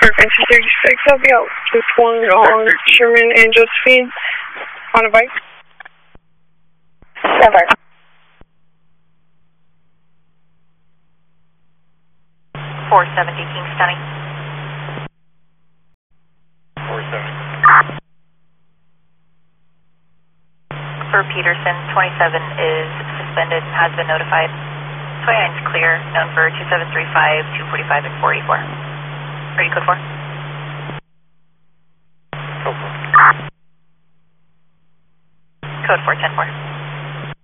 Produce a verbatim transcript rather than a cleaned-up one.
Frequency thirty-six, I'll be out with one on Sherman and Josephine on a bike. Never. four seventy, King Stunning. four seventy. For Peterson, twenty-seven is suspended, has been notified. twenty-nine is clear, known for two seven three five, two forty-five, and four eighty-four. Ready, code four? Code four. Code four, ten four.